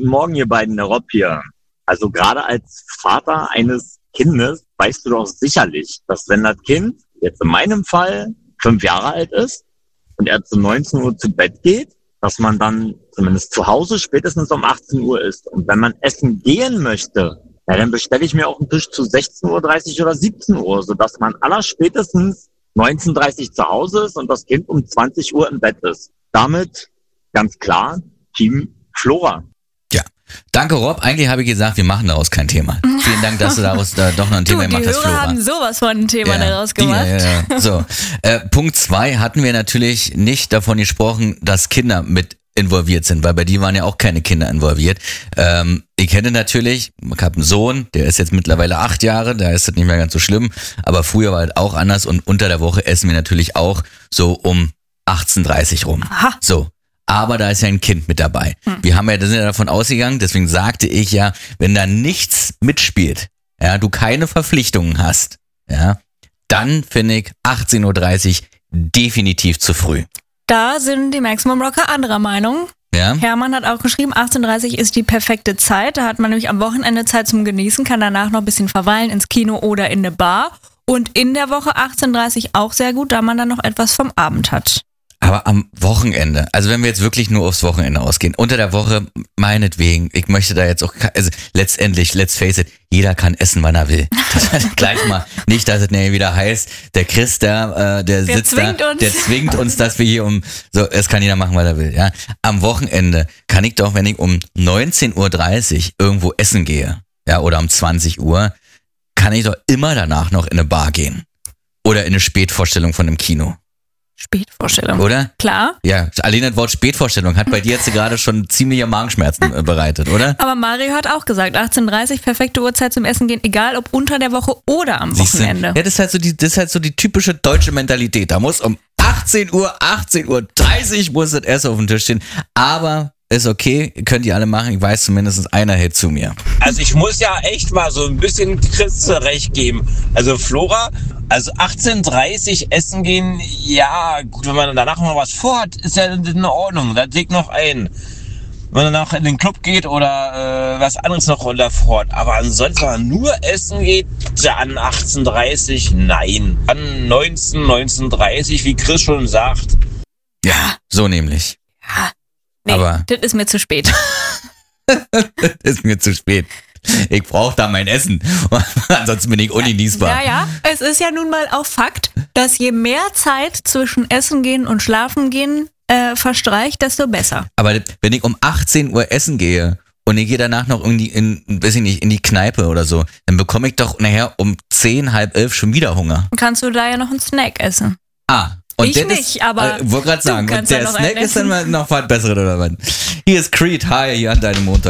Guten Morgen, ihr beiden, der Rob hier. Also gerade als Vater eines Kindes weißt du doch sicherlich, dass wenn das Kind jetzt in meinem Fall 5 Jahre alt ist und er zu 19 Uhr zu Bett geht, dass man dann zumindest zu Hause spätestens um 18 Uhr ist. Und wenn man essen gehen möchte, ja, dann bestelle ich mir auch einen Tisch zu 16.30 Uhr oder 17 Uhr, sodass man allerspätestens 19.30 Uhr zu Hause ist und das Kind um 20 Uhr im Bett ist. Damit ganz klar Team Flora. Ja, danke Rob. Eigentlich habe ich gesagt, wir machen daraus kein Thema. Vielen Dank, dass du daraus doch noch ein Thema gemacht hast, Flora. Die Hörer haben sowas von ein Thema daraus gemacht. Ja. So, Punkt 2 hatten wir natürlich nicht davon gesprochen, dass Kinder mit involviert sind, weil bei dir waren ja auch keine Kinder involviert. Ich kenne natürlich, ich habe einen Sohn, der ist jetzt mittlerweile 8 Jahre, da ist das nicht mehr ganz so schlimm, aber früher war es auch anders und unter der Woche essen wir natürlich auch so um 18.30 rum. Aha. So. Aber da ist ja ein Kind mit dabei. Wir sind ja davon ausgegangen, deswegen sagte ich ja, wenn da nichts mitspielt, ja, du keine Verpflichtungen hast, ja, dann finde ich 18.30 Uhr definitiv zu früh. Da sind die Maximum Rocker anderer Meinung. Ja? Hermann hat auch geschrieben, 18.30 Uhr ist die perfekte Zeit. Da hat man nämlich am Wochenende Zeit zum Genießen, kann danach noch ein bisschen verweilen ins Kino oder in eine Bar. Und in der Woche 18.30 Uhr auch sehr gut, da man dann noch etwas vom Abend hat. Aber am Wochenende, also wenn wir jetzt wirklich nur aufs Wochenende ausgehen, unter der Woche, meinetwegen, ich möchte da jetzt auch, also letztendlich, let's face it, jeder kann essen, wann er will. Das heißt gleich mal, nicht, dass es wieder heißt, der Chris, der sitzt da, der zwingt uns, dass wir hier es kann jeder machen, was er will, ja. Am Wochenende kann ich doch, wenn ich um 19.30 Uhr irgendwo essen gehe, ja, oder um 20 Uhr, kann ich doch immer danach noch in eine Bar gehen. Oder in eine Spätvorstellung von einem Kino. Spätvorstellung. Oder? Klar. Ja, allein das Wort Spätvorstellung hat bei dir jetzt gerade schon ziemliche Magenschmerzen bereitet, oder? Aber Mario hat auch gesagt, 18.30 Uhr, perfekte Uhrzeit zum Essen gehen, egal ob unter der Woche oder am Wochenende. Ja, das ist halt so die typische deutsche Mentalität. Da muss um 18.30 Uhr muss das Essen auf dem Tisch stehen. Aber ist okay, könnt ihr alle machen. Ich weiß, zumindest einer hält zu mir. Also ich muss ja echt mal so ein bisschen Chris recht geben. Also Flora, also 18.30 Uhr essen gehen, ja gut, wenn man danach noch was vorhat, ist ja in Ordnung. Da legt noch ein. Wenn man danach in den Club geht oder was anderes noch vorhat. Aber ansonsten, wenn man nur essen geht, dann 18.30 Uhr, nein. Dann 19.30 Uhr, wie Chris schon sagt. Ja, so nämlich. Ja. Nee, aber das ist mir zu spät. Das ist mir zu spät. Ich brauche da mein Essen. Ansonsten bin ich ungenießbar. Ja, es ist ja nun mal auch Fakt, dass je mehr Zeit zwischen Essen gehen und Schlafen gehen verstreicht, desto besser. Aber wenn ich um 18 Uhr essen gehe und ich gehe danach noch irgendwie in die Kneipe oder so, dann bekomme ich doch nachher um 10, halb 11 schon wieder Hunger. Kannst du da ja noch einen Snack essen. Und ich nicht, aber wollte gerade sagen, und der ja Snack ist dann mal noch was Besseres oder was? Hier ist Creed, hi, hier an deinem Montag.